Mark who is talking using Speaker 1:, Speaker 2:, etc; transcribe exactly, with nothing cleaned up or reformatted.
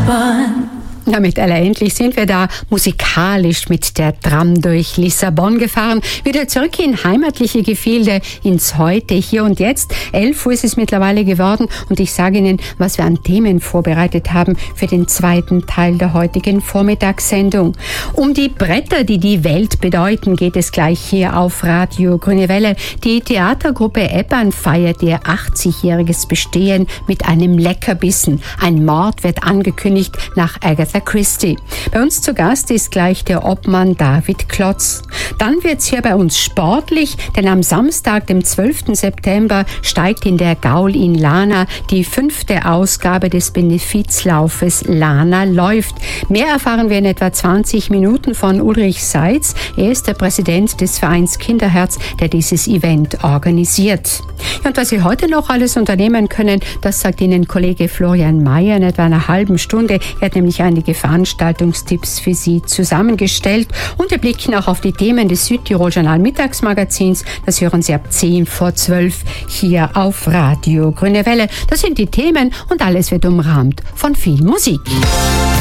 Speaker 1: Lissabon. Ja, mit Ella endlich sind wir da musikalisch mit der Tram durch Lissabon gefahren. Wieder zurück in heimatliche Gefilde, ins Heute, Hier und Jetzt. Elf Uhr ist es mittlerweile geworden und ich sage Ihnen, was wir an Themen vorbereitet haben für den zweiten Teil der heutigen Vormittagssendung. Um die Bretter, die die Welt bedeuten, geht es gleich hier auf Radio Grüne Welle. Die Theatergruppe Eppern feiert ihr achtzigjähriges Bestehen mit einem Leckerbissen. Ein Mord wird angekündigt nach Agatha Christie. Bei uns zu Gast ist gleich der Obmann David Klotz. Dann wird's hier bei uns sportlich, denn am Samstag, dem zwölften September, steigt in der Gaul in Lana die fünfte Ausgabe des Benefizlaufes Lana läuft. Mehr erfahren wir in etwa zwanzig Minuten von Ulrich Seitz. Er ist der Präsident des Vereins Kinderherz, der dieses Event organisiert. Und was Sie heute noch alles unternehmen können, das sagt Ihnen Kollege Florian Mayer in etwa einer halben Stunde. Er hat nämlich einige Veranstaltungstipps für Sie zusammengestellt. Und wir blicken auch auf die Themen des Südtirol-Journal Mittagsmagazins. Das hören Sie ab zehn vor zwölf hier auf Radio Grüne Welle. Das sind die Themen und alles wird umrahmt von viel Musik.